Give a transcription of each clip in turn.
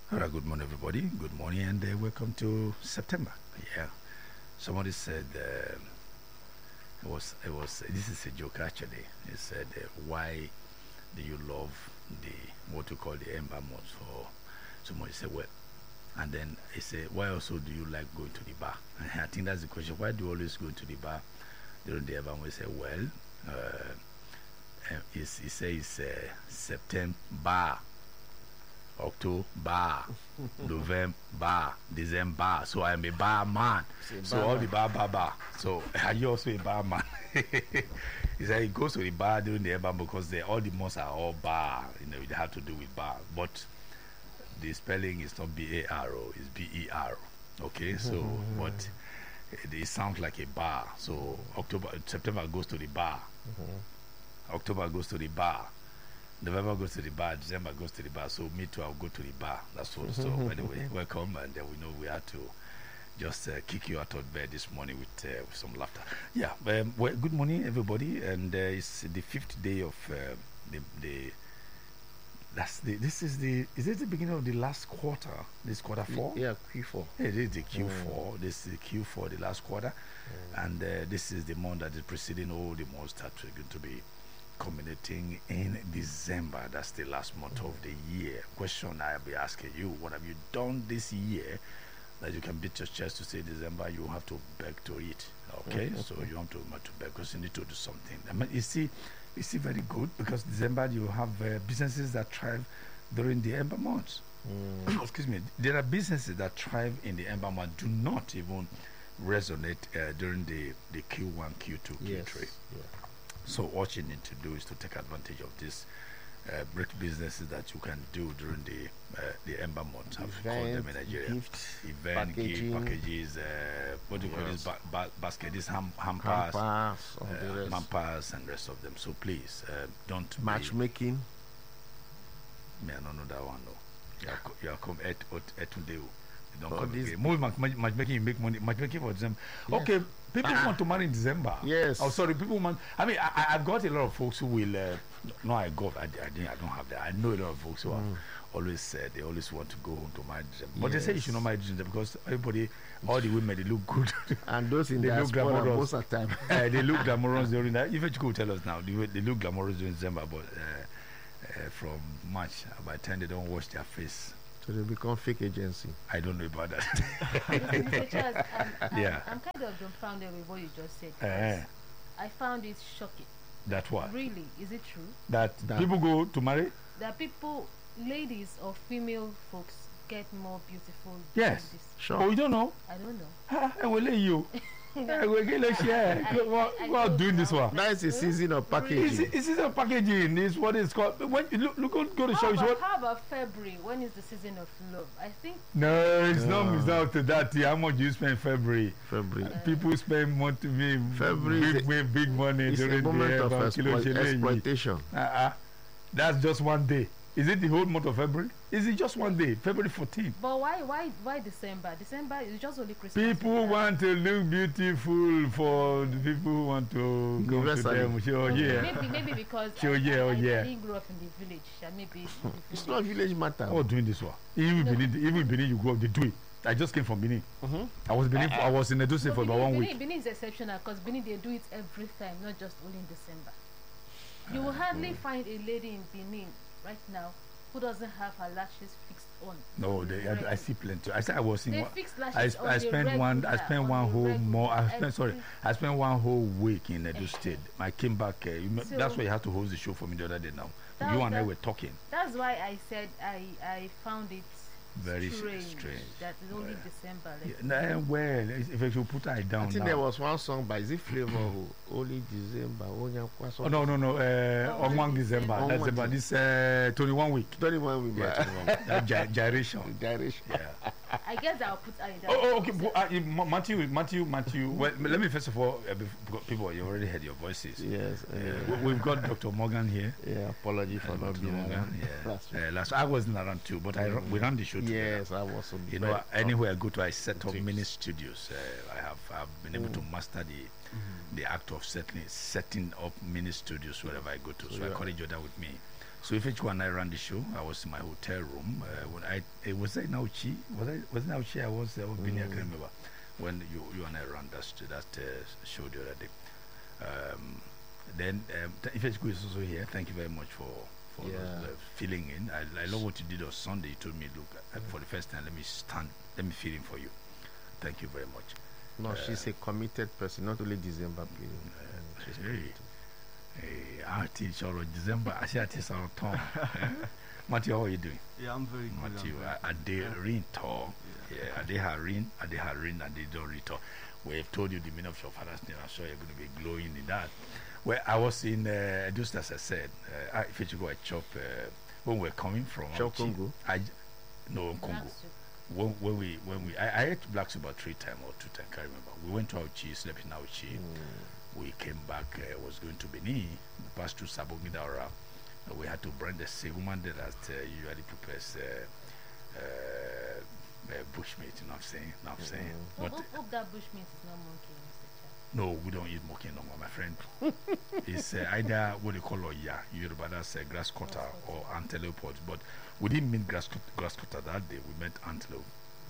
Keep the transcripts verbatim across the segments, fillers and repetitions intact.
All right, good morning, everybody. Good morning, and uh, welcome to September. Yeah, somebody said uh, it was it was. This is a joke actually. He said, uh, "Why do you love the what we call the ember months?" Or somebody said, "Well," and then he said, "Why also do you like going to the bar?" I think that's the question. Why do you always go to the bar during the ember months? He said, "Well, uh, uh, he says uh, September." October, November, December. So I'm a bar man. So all the bar, bar, bar. So are you also a bar man? He said he goes to the bar during the bar because they, all the months are all bar. You know, it have to do with bar. But the spelling is not B A R O, it's B E R. Okay, so but it, it sounds like a bar. So October, September goes to the bar. Mm-hmm. October goes to the bar. November goes to the bar, December goes to the bar, so me too, I'll go to the bar. That's what. So anyway, welcome, and then we know we had to just uh, kick you out of bed this morning with, uh, with some laughter. Yeah, um, well, good morning, everybody, and uh, it's the fifth day of uh, the, the. That's the. This is the. Is it the beginning of the last quarter? This quarter four? Yeah, Q four. It is the Q four. Mm. This is the Q four, the last quarter, mm. and uh, this is the month that is preceding all the months that are going to be culminating in December. That's the last month of the year. Question I'll be asking you: what have you done this year that you can beat your chest to say December? You have to beg to eat. Okay, so you have to, to beg because you need to do something. I mean, you see, you see, very good because December you have uh, businesses that thrive during the ember months. Mm. Excuse me. There are businesses that thrive in the ember month. Do not even resonate uh, during the the Q one, Q two, Q three. Yes. Yeah. So what you need to do is to take advantage of these uh, great businesses that you can do during the uh, the ember months. I've called them in Nigeria. Gift, Event, gift, packages, uh, what do you yes. call this ba- ba- basket, this ham- hampers, hampers, uh, hampers and rest of them. So please, uh, don't matchmaking. Me, I don't know that one, no. You are come at at today. Don't oh, come again. More matchmaking, you make money. Matchmaking for December. Yes. Okay, people ah. want to marry in December. Yes. Oh, sorry, people want. I mean, I, I got a lot of folks who will. Uh, no, I got. I, I didn't. I don't have that. I know a lot of folks who mm. are always said uh, they always want to go home to marry December. But yes. they say you should not marry December because everybody, all the women, they look good. And those in they the look glamorous most of the time. uh, they look glamorous during that. Even you could tell us now, they, they look glamorous during December, but uh, uh, from March, by the time they don't wash their face. So they become fake agency. I don't know about that. Richard, I'm, I'm, yeah. I'm kind of dumbfounded with what you just said. Uh, I found it shocking. That what? Really? Is it true? That, that people go to marry? That people, ladies or female folks get more beautiful. Yes. Than this. Sure. Oh, you don't know? I don't know. Ah, I will let you. I will get a share. What doing this one? That is a season of packaging. It's a season of packaging. Is what it's called. When you look, look, go to show. How, how about February? When is the season of love? I think. No, it's uh, not result to that. How much you spend February? February. Uh, People spend money to me. February. Big, big, big money it's during a moment the of explo- exploitation. Uh-uh. That's just one day. Is it the whole month of February? Is it just one day, February fourteenth? But why, why, why December? December is just only Christmas. People want to look beautiful for the people who want to go to them. Sure, yeah. Maybe, maybe because sure, I, yeah, I, oh, I, yeah. I didn't grow up in the village. And maybe the it's not village matter. Oh, doing this one. Even no. Benin, even Benin, you go up, they do it. I just came from Benin. Mm-hmm. I was Benin. Uh, I was in Edo State for about one Benin, week. Benin is exceptional because Benin they do it every time, not just only in December. You will hardly mm. find a lady in Benin right now who doesn't have her lashes fixed on. No, they, I, I see plenty. I said I was in. They one, fix lashes I, on I spent the one. I spent on one whole regular, more. I spent sorry. I spent one whole week in Edo State. I came back. Uh, you so that's why you had to host the show for me the other day. Now you and that, I were talking. That's why I said I I found it very strange, strange. That is only well, December. Like yeah, nah, well, if I should put it down. I think now. there was one song by Z Flavor who only December. Oh no no no! Uh, on one December. On That's one about this uh, twenty-one week. Twenty-one week. Yeah, twenty-one week. That gy- gyration. Gyration. Yeah. I guess I'll put I. Oh, oh okay. Uh, Matthew, Matthew, Matthew. Well, let me first of all, uh, before, people, you already heard your voices. Yes. Uh, uh, we've got Doctor Morgan here. Yeah. Apology for not being around. Yeah. Last, uh, last I wasn't around too, but I we ran the show together. Yes, I was. You know, anywhere I go to, I set up mini studios. Uh, I have I've been able mm. to master the mm-hmm. the act of setting setting up mini studios wherever I go to. So yeah. I encourage you that with me. So if each one I ran the show, I was in my hotel room. Uh, when I it was it Nauchi? Was I was it Nauchi? I was uh, mm. I can't remember when you you and I ran that that uh, show the other day. Um, then um, if it's good is also here. Thank you very much for for Yeah. those, uh, filling in. I, I love what you did on Sunday. You told me, look, uh, for the first time, let me stand, let me fill in for you. Thank you very much. No, Uh, she's a committed person, not only December player. Uh, She's hey. committed. Hey, I teach all of December. I say I teach our tongue. Matthew, how are you doing? Yeah, I'm very good. Matthew, I'm very I, I did ring talk. Yeah, I did her ring, I did her ring, and they don't read talk. We have told you the meaning of your father's name. I'm sure you're going to be glowing in that. Well, I was in, uh, just as I said, uh, I, if you go, I chop, uh, when we're coming from. Chop Auchi, Congo? I, no, Black Congo. soup. When, when we, when we, I, I ate black soup about three times or two times, can't remember. We went to Auchi, slept in Auchi. We came back, uh, was going to Benin, we passed through Sabogidaura. Uh, we had to bring the woman that uh, usually prepares uh, uh, uh, bushmeat, you know what I'm saying? You know what I'm saying? Hope, But hope, hope that bushmeat is not monkey, Mister Charles. no, we don't eat monkey no more, my friend. It's uh, either what they call oya, Yoruba, that's uh, grass cutter or antelope pods. But we didn't mean grass, cut- grass cutter that day, we meant antelope.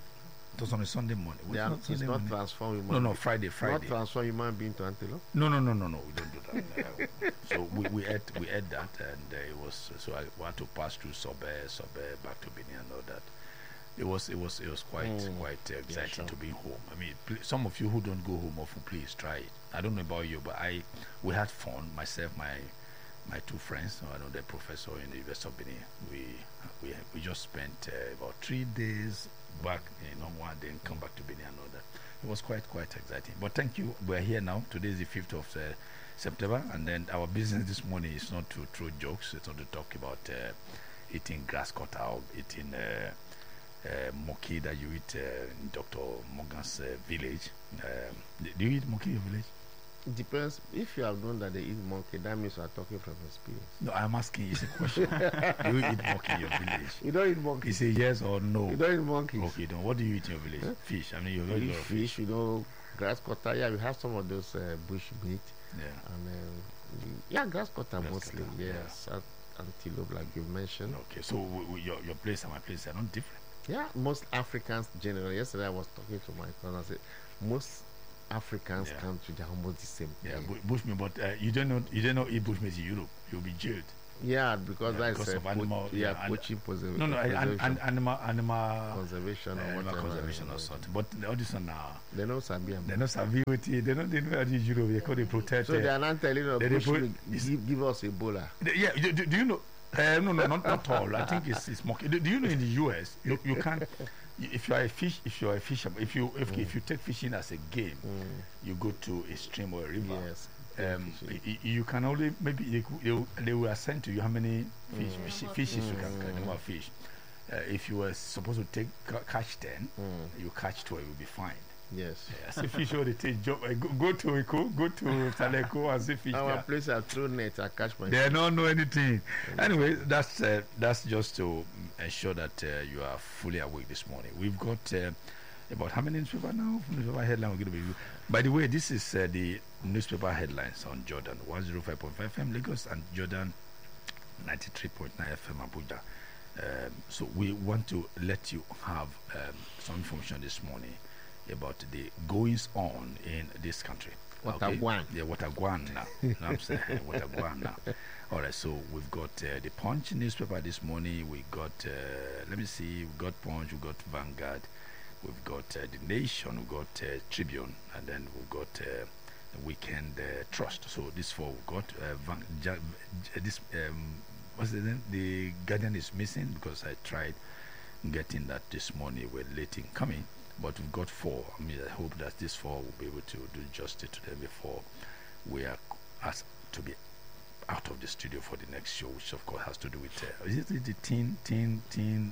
It was on a Sunday morning. Was They it are, not it's Sunday not morning? transform human No, no, being- Friday, Not Friday. transform human being to antelope. No, no, no, no, no. We don't do that. Uh, so we we ate we ate that, and uh, it was so I had to pass through Sobe, Sobe, back to Benin and all that. It was it was it was quite Mm. quite uh, exciting sure. to be home. I mean, pl- some of you who don't go home often, please try it. I don't know about you, but I we had fun. Myself, my my two friends, I know the professor in the University of Benin. We we we just spent uh, about three days back in one day and come back to Benin and all that. It was quite quite exciting. But thank you. We're here now. Today is the fifth of uh, September, and then our business this morning is not to throw jokes. It's not to talk about uh, eating grass cutter or eating uh, uh, monkey that you eat uh, in Doctor Morgan's uh, village. Um, do do you eat monkey in your village? It depends. If you have known that they eat monkey, that means you are talking from experience. No, I'm asking you a question. Do you eat monkey in your village? You don't eat monkey. You say yes or no. You don't eat monkeys. Okay, then what do you eat in your village? Huh? Fish. I mean, you You eat eat a lot of fish, you know, grass cutter. Yeah, we have some of those uh, bush meat. Yeah. And um, yeah, grass cutter Grass mostly. cutter, yeah. Yes, yeah. Antelope, like you mentioned. Okay, so w- w- your your place and my place are not different. Yeah, most Africans generally. Yesterday I was talking to my son. I said most Africans Yeah. country they're almost the same. Yeah, thing. bu- bushmeat, but uh, you don't know you don't know eat bushmeat in Europe. You'll be jailed. Yeah, because Yeah, that's because uh, of po- animal- yeah, yeah, and- poaching preserv- No, no, an, preservation, an, animal animal conservation uh, or animal whatever. conservation or something. But all this one now, They know Sabi they not sabi with it. They don't they know how to use Europe. They call they protect. So uh, they are not telling us, they- they push put- me, give, give us Ebola. The- Yeah, do, do do you know? Uh, no, no, not, not all. I think it's, it's monkey. Do, do you know in the U S you, you can't you- if you are a fish if you are a fisher if you if, if you take fishing as a game you go to a stream or a river. Yes. Um, fishing. y- y- you can only maybe they, cou- they, will- they will assign to you how many fish, Mm. fish Number of fishes you fish. can catch, number of fish. Uh, if you were supposed to take ca- catch ten, you catch twelve, you'll be fine. Yes. Yeah, see fish all the take job. Uh, go, go to Eko, go to Taleko and see fish Our there. place I throw net, I catch my They don't know anything. Anyway, that's uh, that's just to ensure that uh, you are fully awake this morning. We've got uh, about how many newspaper now? Newspaper headline we're going to be. By the way, this is uh, the newspaper headlines on Jordan one oh five point five F M Lagos and Jordan ninety-three point nine F M Abuja. Um, so we want to let you have um, some information this morning about the goings on in this country. What a guan. Yeah, what a guan now. You know what I'm saying? What a guan now. All right, so we've got uh, the Punch newspaper this morning. We got, uh, let me see, we got Punch, we got Vanguard, we've got uh, The Nation, we've got uh, Tribune, and then we've got uh, the Weekend uh, Trust. So this four we've got. Uh, Van- ja- J- this, um, what's the name? The Guardian is missing because I tried getting that this morning. We're late in coming. But we've got four. I mean, I hope that these four will be able to do justice to them before we are asked to be out of the studio for the next show, which of course has to do with uh, is it the the teen teen teen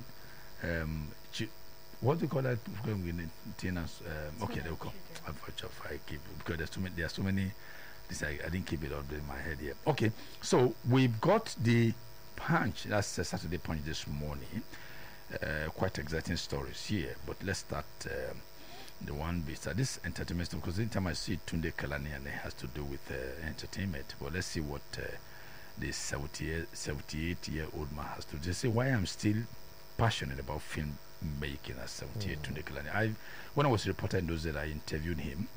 um chi- what do you call that? Teen as, um, okay, they'll come. I keep because there's too many. There's so many. This I, I didn't keep it up in my head yet. Okay, so we've got the Punch. That's uh, Saturday Punch this morning. Uh, quite exciting stories here, but let's start um, the one bit. Uh, this entertainment stuff, because anytime I see Tunde Kalani and it has to do with uh, entertainment, but let's see what uh, this seventy-eight year old man has to. They say why I'm still passionate about film making at seventy-eight. Mm. Tunde Kelani. I, when I was a reporter in those days, I interviewed him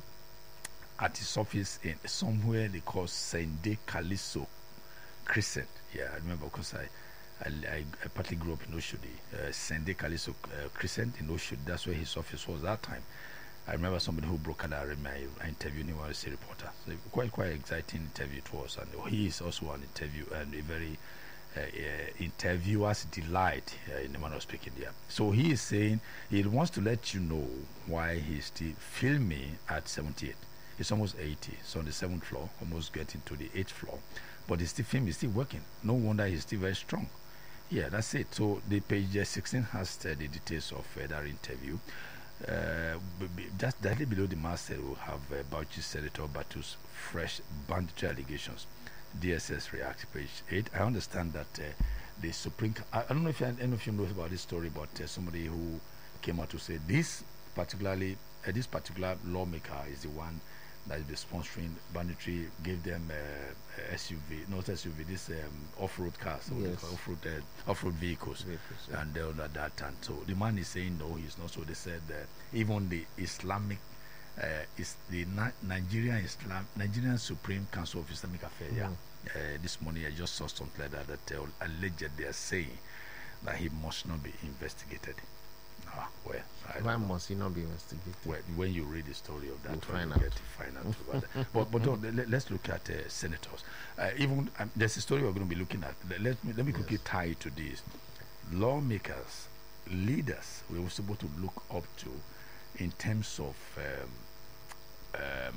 at his office in somewhere they call Sende Kaliso Crescent. Yeah, I remember because I. I, I, I partly grew up in Oshodi, uh, Sende Kaliso uh, Crescent in Oshodi. That's where his office was that time. I remember somebody who broke out. I, I interviewed him as a reporter. So quite quite exciting interview it was, and he is also an interview and a very uh, uh, interviewer's delight uh, in the manner of speaking there. So he is saying he wants to let you know why he's still filming at seventy-eight. He's almost eighty, so on the seventh floor, almost getting to the eighth floor, but he's still filming, he's still working. No wonder he's still very strong. Yeah, that's it. So the page uh, sixteen has uh, the details of uh, that interview. Uh, b- b- just directly below the masthead, we'll have uh, Bauchi Senator Batu's fresh banditry allegations. D S S reacts, page eight. I understand that uh, the Supreme. I, I don't know if you, any of you know about this story, but uh, somebody who came out to say this particularly, uh, this particular lawmaker is the one that is sponsoring banditry, gave them uh, S U V, not S U V, this um, off-road cars, so Yes. off-road uh, off-road vehicles, Vehicles, yeah. and all that, that. And so the man is saying no, he's not. So they said uh, even the Islamic, uh, is the Na- Nigerian Islam, Nigerian Supreme Council of Islamic Affairs. Yeah, uh, this morning I just saw something like that that uh, alleged they are saying that he must not be investigated. Ah, well, I Why don't know. must he not be investigated? Well, when you read the story of that, We'll one, find you out. get to find out about that. But but don't, let, let's look at uh, senators. Uh, even um, there's a story we're going to be looking at. Let, let me let me quickly Yes. tie it to this. Lawmakers, leaders, we were supposed to look up to in terms of um, um,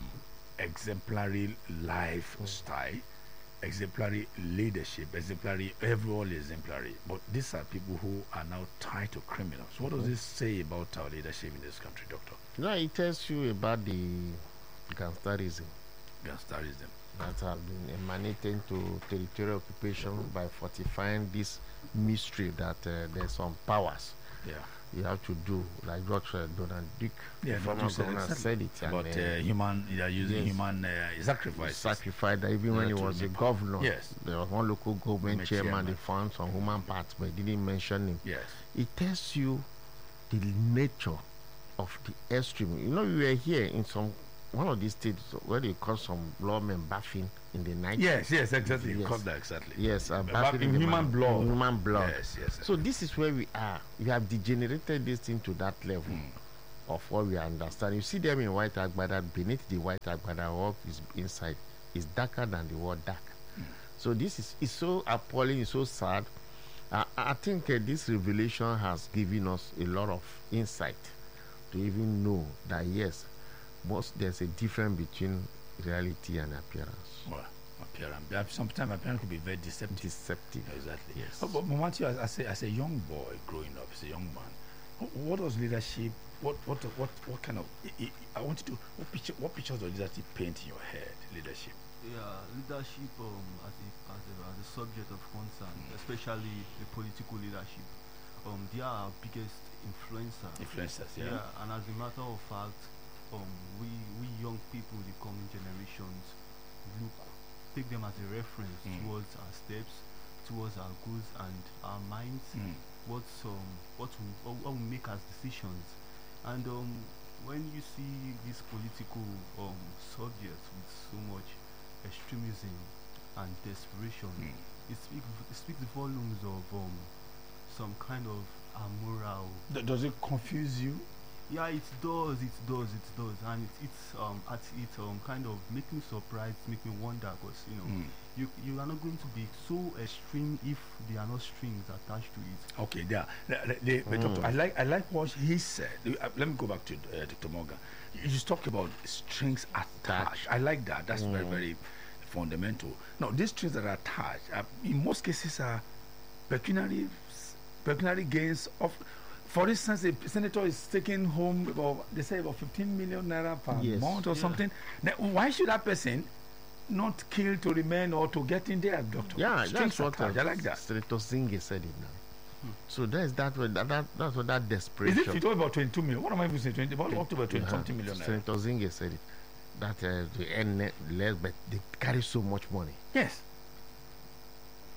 exemplary lifestyle, exemplary leadership, exemplary, everyone exemplary. But these are people who are now tied to criminals. What does this say about our leadership in this country, Doctor? No, it tells you about the gangsterism Gangsterism. that has been emanating to territorial occupation by fortifying this mystery that uh, there's some powers Yeah. you have to do, like what uh, Donald Duke, Yeah, the former Doctor said governor, exactly. said it. But and, uh, uh, human, they are using yes. human uh, sacrifices. sacrificed that even when Yeah, he to was a remain- governor, Yes. there was one local government Government chairman, chairman. they found some human parts, but he didn't mention him. Yes. It tells you the nature of the extreme. You know, we were here in some one of these states where they caught some lawmen bathing in the night. Yes, yes, exactly. You Yes. caught that exactly. Yes, uh, Ba- bathing in the human man- blood. in human blood. Yes, yes. So this is where we are. We have degenerated this thing to that level Mm. of what we understand. You see them in white agbada, beneath the white agbada, what is inside is darker than the word dark. Mm. So this is it's so appalling, it's so sad. I, I think uh, this revelation has given us a lot of insight to even know that yes, most there's a difference between reality and appearance. Well, appearance. That Sometimes appearance could be very deceptive. Deceptive. Exactly. Yes. Oh, but Matthew, as, as, a, as a young boy growing up, as a young man, wh- what does leadership? What what what what kind of? I, I, I want you to. What picture? What pictures does leadership paint in your head? Leadership. Yeah, leadership um, as, a, as, a, as a subject of concern, especially the political leadership. Um, they are our biggest influencer. Influencers. Yeah. Yeah. and as a matter of fact, um, we we young people, the coming generations, look, take them as a reference Mm. towards our steps, towards our goals and our minds. Mm. What's um what will, what what will make us decisions, and um when you see this political um subject with so much extremism and desperation, Mm. it speaks it speaks volumes of um some kind of amoral. D- does it confuse you? Yeah, it does, it does, it does, and it, it's um at it um kind of make me surprised, make me wonder, because you know Mm. you you are not going to be so extreme if there are no strings attached to it. Okay, there. The, the, the, Mm. doctor, I like I like what he said. Uh, Let me go back to uh, Doctor Morgan. You just talked about strings attached. I like that. That's very Mm. very fundamental. Now, these strings that are attached, uh, in most cases, are pecuniary pecuniary gains of. For instance, a senator is taking home about they say about fifteen million naira per Yes. month or Yeah. something. Now, why should that person not kill to remain or to get in there, doctor? Yeah, Strings that's what attached. I like that. Senator Zinge said it now. Hmm. So that's that, way- that, that that's what that Is desperation. it fit about twenty-two million? What am I even saying? twenty, about up to about twenty Yeah. something million naira. Senator Zinge said it. That uh, the end net less, but they carry so much money. Yes.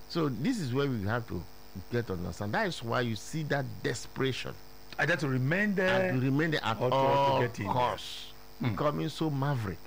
So this is where we have to get to understand. That is why you see that desperation Either to remain there. and to remain there at or to- to all get in. costs, Hmm. becoming so maverick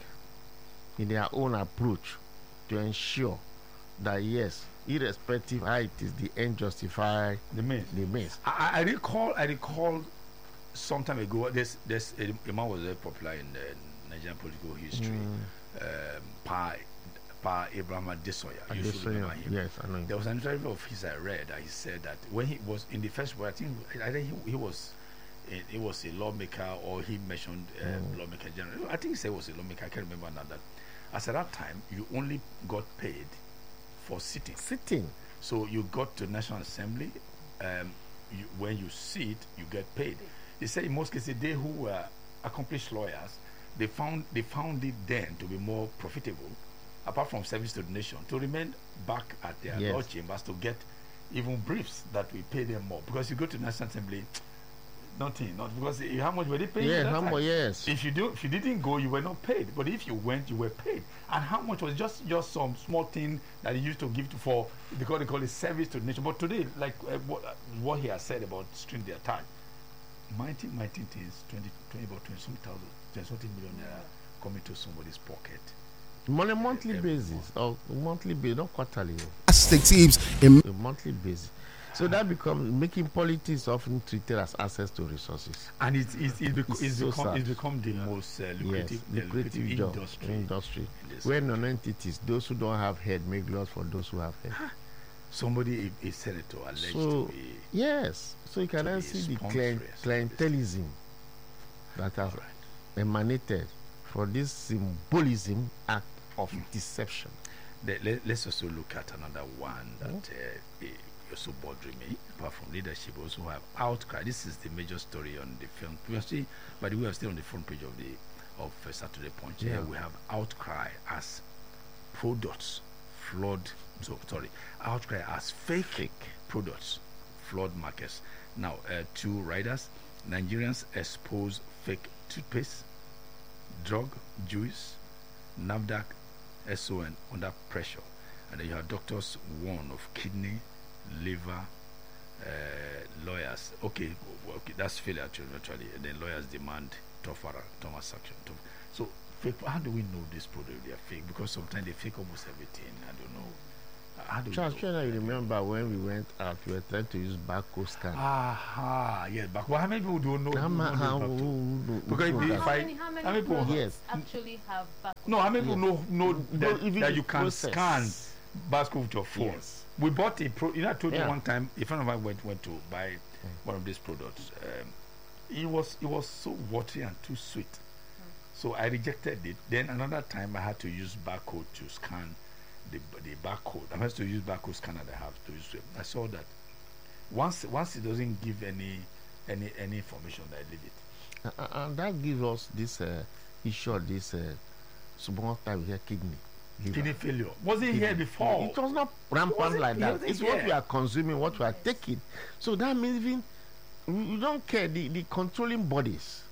in their own approach to ensure that yes, irrespective how it is, the end justify the means. the means. I, I recall, I recall, some time ago. This, this a, a man was very popular in the Nigerian political history. Mm. Um, Pa, Pa Abraham Adesoya. You should Adesoya, remember him. yes, I know him. There was an interview of his I read that he said that when he was in the first war, I think I think he, he was he, he was a lawmaker, or he mentioned uh, Mm. lawmaker general. I think he said he was a lawmaker. I can't remember now that. As at that time, you only got paid for sitting. Sitting. So you got to National Assembly. Um, you, when you sit, you get paid. He said in most cases, they who were accomplished lawyers, they found they found it then to be more profitable, apart from service to the nation, to remain back at their Yes. law chambers to get even briefs that will pay them more. Because you go to National Assembly, nothing, not because eh, how much were they paying? you Yeah, that how time? much? Yes. If you do, if you didn't go, you were not paid. But if you went, you were paid. And how much was just just some small thing that he used to give to for because they call it service to the nation. But today, like uh, what uh, what he has said about string their time, mighty mighty things, twenty, twenty about twenty some thousand, twenty something million naira coming to somebody's pocket. On a monthly Every basis, or monthly basis, not quarterly, As the teams in a monthly basis. So that becomes making politics often treated as access to resources. And it's it's, it's, beco- It's it's so become sad. it's become the most uh, lucrative, Yes, the lucrative lucrative job, industry. industry. in this Where non-entities, those who don't have head, make laws for those who have head. Somebody, a, a senator, alleged So to be. yes, so you can to then be see the sponsorous. clien- clientelism that has Right. emanated for this symbolism act of deception. Let, let, let's also look at another one that uh, eh, also bothering me. Apart from leadership, we also have outcry. This is the major story on the film. We are still, by the way, we are still on the front page of the of uh, Saturday Punch. Yeah. Here we have outcry as products flood. So sorry, outcry as fake, Fake. products flood markets. Now, uh, two writers, Nigerians expose fake toothpaste, drug, juice, NAFDAC, S O N under pressure. And then you have doctors warn of kidney, liver, uh, lawyers. Okay, w- okay, that's failure actually. actually. And then lawyers demand tougher, tougher action. Tough. So, fake, how do we know this product they are fake? Because sometimes they fake almost everything. I don't know. Uh, How do Charles, we you know? know, you remember when we went out, we were trying to use barcode scan. Aha, yes. But well, how many people don't know? How don't ma- know how- this who- factor? who- who- Because who if that? if How I- many, how many how many people- products Yes. actually have back? No, how many people know know Don't that, even that you can process. scan barcode with your phone? Yes. We bought a pro. You know, I told you Yeah. one time a friend of mine went went to buy one of these products. Um, it was it was so watery and too sweet, so I rejected it. Then another time I had to use barcode to scan the the barcode. I had to use barcode scanner. I have to use it. I saw that once once it doesn't give any any any information, I leave it. A- a- and that gives us this uh, issue of this uh, small time here kidney. liver. Kidney failure wasn't here before. It was not rampant wasn't- like it that. wasn't It's what here. we are consuming, what we are taking. So that means even we we don't care. The, the controlling bodies,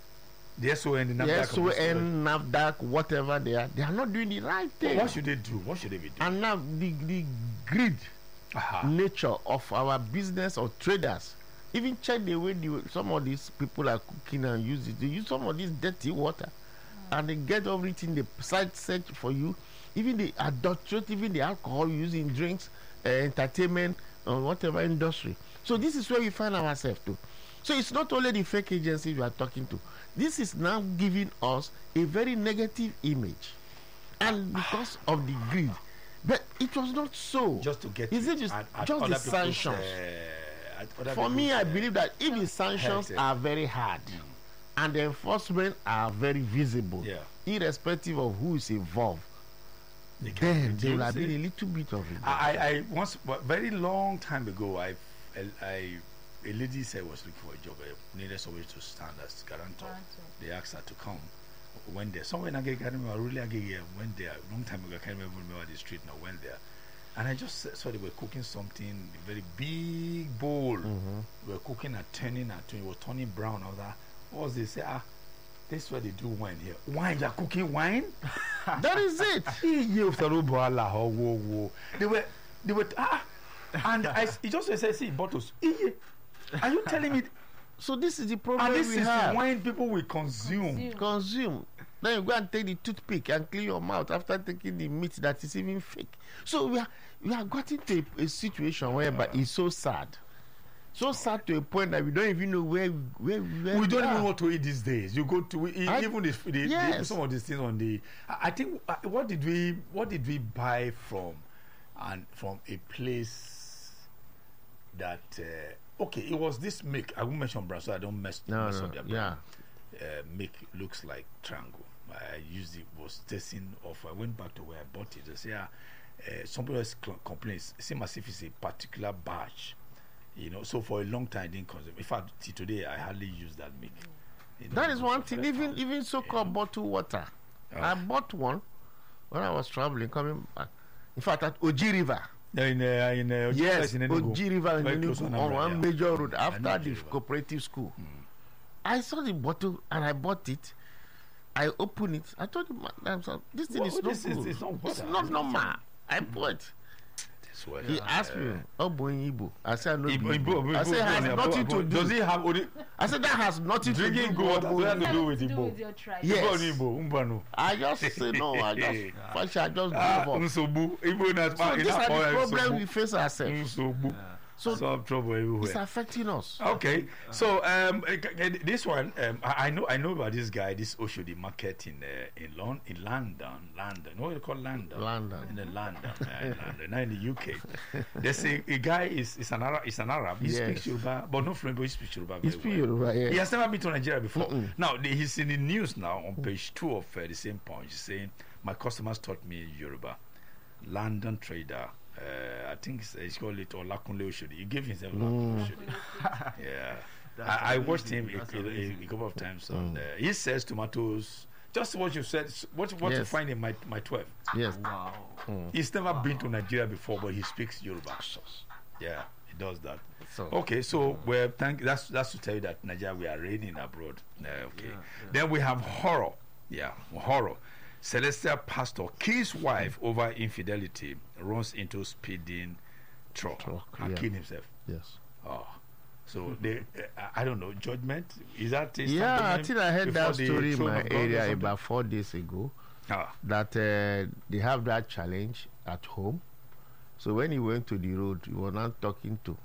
The S O N, the the NAFDAC S O N, NAFDAC, whatever they are, they are not doing the right thing. What should they do? What should they be doing? And now the, the greed Aha. nature of our business or traders. Even check the way the, some of these people are cooking and use it. They use some of this dirty water, and they get everything. They side search for you. Even they adulterate even the alcohol you use in drinks, uh, entertainment, or whatever industry. So this is where we find ourselves too. So it's not only the fake agencies we are talking to. This is now giving us a very negative image, and because of the greed. But it was not so. Just to get Is you it just, at- at just other the people's, sanctions? uh, at other For me, people's, I uh, believe that if the sanctions health, uh, are very hard and the enforcement are very visible, Yeah. irrespective of who is involved, they can then there will have reduce been it. a little bit of it. I, I, I once, but very long time ago, I, I, I, a lady said was looking for a job, uh, needed somebody to stand as guarantor. Guarantor. They asked her to come. Went there. Somewhere in Agege, I don't remember, really Agege, went there. Long time ago, I can't remember, remember the street now, went there. And I just saw- saw they were cooking something, a very big bowl. Mhm. They were cooking and turning and turning. It was turning brown. I was like, what was this? Say, ah, this is what they do wine here. Wine? You're cooking wine? That is it. They were They were ah, and I he just said, see bottles. Iye, are you telling me? So this is the problem And this we is have. the wine people will consume. Consume. Consume. Then you go and take the toothpick and clean your mouth after taking the meat that is even fake. So we are we are gotten to a, a situation whereby it's so sad. So sad to a point that we don't even know where where, where We don't are. even know what to eat these days. You go to e- I- even if the, the, Yes. some of these things on the. I I think uh, what did we what did we buy from, and from a place that uh, okay, it was this milk. I won't mention brand, so I don't mess, No, mess no, up their yeah. brand. Uh, milk looks like triangle. I used it, was tasting off. I went back to where I bought it. I said, yeah, uh, somebody else cl- complains. It seems as if it's a particular batch. You know, so for a long time I didn't consume. In fact, till today I hardly use that milk. You know, That is because one of thing. that Even pound. even so-called Yeah. bottled water. Oh. I bought one when I was traveling coming back. In fact, at Oji River. Yeah, in uh, in uh, Yes, in Enugu. Oji River in Very close Enugu, to on Anambra, one yeah. major road I know after Oji the River. cooperative school. I saw the bottle and I bought it. I opened it. I told him, "Madam, sir, this thing Well, is not this is- good. it's not It's water. not It's normal." I bought. This one, He uh, asked me, "Oh, boy, Igbo." I said, "No, Igbo- Igbo." Igbo- I Igbo- said, "It has Igbo- nothing to Igbo- Does do." he have only I said, "That has nothing to do drinking with good water? Igbo." Does that have to do Nothing with to do Igbo? with your tribe. Yes. Igbo or Igbo? Mbano. I just say no. I just, first I just Ah, give up. Nsogbu. Igbo na- So in these that are the oil, problems Nsogbu. we face ourselves. Nsogbu. So Some trouble it's everywhere. affecting us. Okay, so um, eh, eh, this one, um, I, I know, I know about this guy, this Oshodi market in uh, in Lon- in London, London. What do you call London? London. In the London, yeah, in London, not in the U K. There's a, a guy is is an Arab, is an Arab. He Yes. speaks Yoruba, but not fluent, but he speaks Yoruba It's very well. Yoruba, yeah. He has never been to Nigeria before. Now the, he's in the news now on page two of uh, the same point. He's saying, "My customers taught me Yoruba." London trader. Uh, I think it's, it's called it Olakunle Oshodi. He gave himself Olakunle Oshodi. Yeah. That's I, I watched amazing. him That's a, a, amazing. a couple of times. On, uh, he says tomatoes. Just what you said. What what you Yes. find in my my twelve. Yes. Wow. He's never been to Nigeria before, but he speaks Yoruba. Yeah, he does that. So Okay, so well, thank that's that's to tell you that Nigeria we are reigning abroad. Uh, okay, Yeah, yeah. then we have horror. Yeah, horror. Celestial pastor kills wife over infidelity, runs into speeding truck, Truck, and yeah. kill himself. yes. Oh, so they, uh, I don't know, judgment is that? Is Yeah, I that think I heard before that the story in throne my of God or area something? about four days ago. Ah, That uh, they have that challenge at home. So when he went to the road, he was not talking to.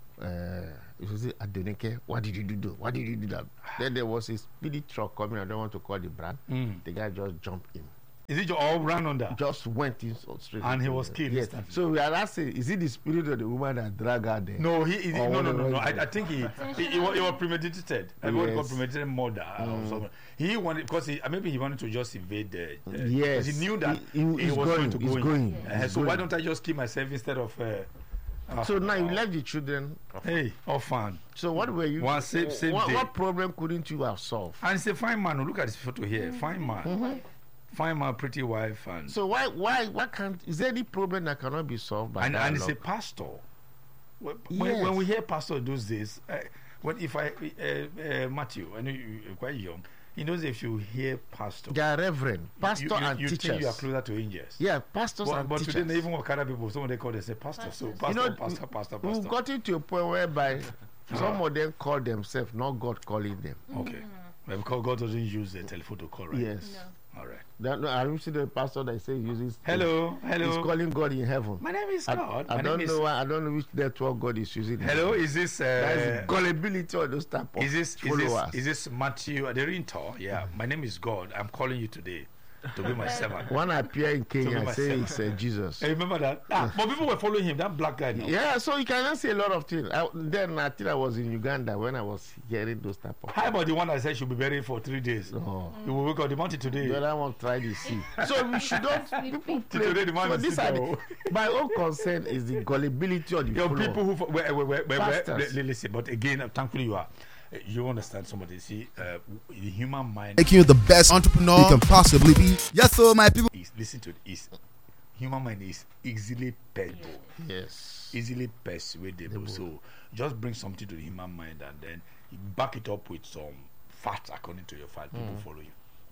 Uh, he was saying, "Adenike, what did you do? What did you do that?" Then there was a speedy truck coming. I don't want to call the brand. Mm. The guy just jumped in, is it all run under? just went in so straight. And he into was the- killed Yes. instantly. So we are asking, is it the spirit of the woman that dragged her there? No, he, he Or no, no, no, no. whatever. I, I think he, he, he, was, he was premeditated. I was Yes. premeditated murder or something. He wanted because he, uh, maybe he wanted to just invade the. Uh, Yes. he knew that He- he, he- he's was going, going, to he's go in. going, Uh, he's so why going. don't I just kill myself instead of? Uh, uh, So now you uh, left the children. Hey, orphan. So what were you? One same- same what, day. what problem couldn't you have solved? And it's a fine man. Look at this photo here. Fine man. Fine man, pretty wife, and So why why why can't? Is there any problem that cannot be solved by and, and it's a dialogue? pastor. When, Yes. when we hear pastor those days, uh, when if I uh, uh, Matthew, I know you, you're quite young. He knows if you hear pastor, They are reverend, pastor you, you, and you teachers. think you are closer to angels. Yeah, pastors But, and but teachers. today, they even Okada people, some of them call themselves pastor. So Pastors. pastor, you know, pastor, pastor, we've pastor. gotten to a point whereby some of them call themselves, not God calling them. Okay, well, because God doesn't use the telephone to call, right? Yes. No. All right. That, no, I don't see the pastor that say he uses. Hello, He's hello. calling God in heaven. My name is I, God. I My don't name know is. why. I don't know which network God is using. Hello, is this? That is Uh, the gullibility of those type of Is this is followers. this is this Matthew Aderinto? Yeah, my name is God. I'm calling you today to be my servant. One appear in Kenya and say myself. it's uh, Jesus. Hey, remember that? Ah, but people were following him. That black guy. Now. Yeah, so you cannot say a lot of things. I, then I think I was in Uganda when I was hearing those type of. How about the one that said she'll be buried for three days? Oh. You will wake up the mountain today. The other one tried the sea. So we should not. People Till play. today the man So is these still are there. the, my own concern is the gullibility of the Your follower. people who fo- where, where, where, where, where, Pastors. li- listen, but again, uh, thankfully you are. uh, You understand somebody. See, uh, the human mind Making you the best entrepreneur you can possibly be. Yes, so my people. is listen to it, is human mind is easily perturbed. Yes. Easily persuadable. So just bring something to the human mind and then you back it up with some facts according to your fact. People follow you.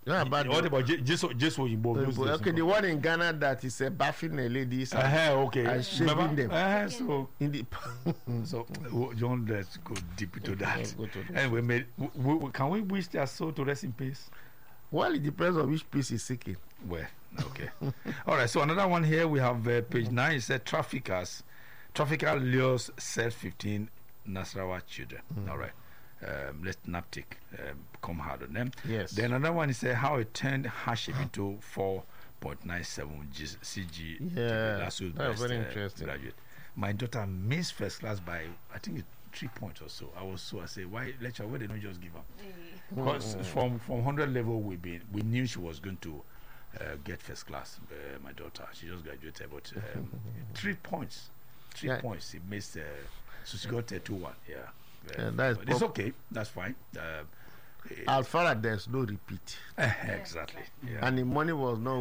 Yeah, but what about J- Jesu Jesu Oyinbo? Uh, those but days, okay, the no? one in Ghana that is uh, bathing a lady is uh, Uh-huh, okay. and shaving Remember? them. Uh-huh, so in the. so uh, don't let's go deep into that. Go to that. Anyway, may, w- w- can we wish their soul to rest in peace? Well, it depends on which piece is seeking. Well, okay. All right. So another one here we have uh, page nine. It said traffickers, trafficker lures self fifteen Nasarawa children. Mm. All right. Um, let NAPTIC um, come hard on them. Yes. Then another one is uh, how it turned hardship into four point nine seven C G. Yeah, Last week's that's best, very uh, interesting. Graduate. My daughter missed first class by I think it's three points or so. I was so I said, why lecture? Why they don't just give up? Because from from hundred level we been we knew she was going to uh, get first class. Uh, my daughter, she just graduated, but um, three points, three Yeah. points. It missed. Uh, so she got uh, two one. Yeah. Uh, Yeah, that is but it's prob- okay. That's fine. Uh, As far as there's no repeat, exactly. Yeah. and the money was not